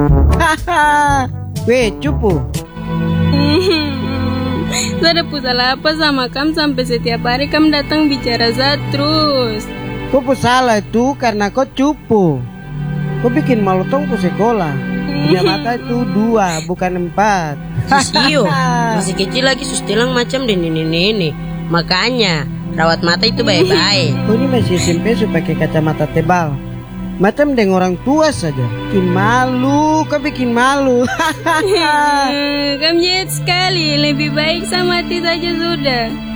Weh, cupu. Saya salah apa sama kamu sampai setiap hari kamu datang bicara saya terus. Kau salah itu karena kau cupu. Kau bikin malu tongku sekolah. Punya mata itu 2, bukan 4. Sisio, masih kecil lagi sustilang macam dan ini. Makanya rawat mata itu baik-baik. Kau ini masih SMP pakai kacamata tebal. Macam dengan orang tua saja. Bikin malu, kau bikin malu. Kamu jahat sekali. Lebih baik sama mati saja sudah.